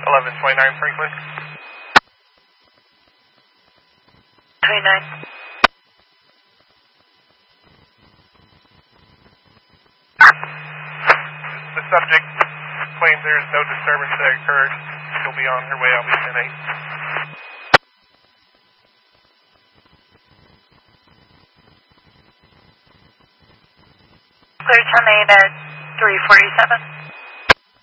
1129 Franklin. 29. The subject claims there is no disturbance that occurred. She'll be on her way out by 10-8. Clear 10-8 at 347.